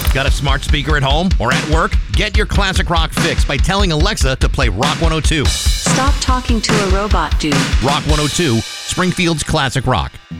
Got a smart speaker at home or at work? Get your classic rock fix by telling Alexa to play Rock 102. Stop talking to a robot, dude. Rock 102, Springfield's classic rock.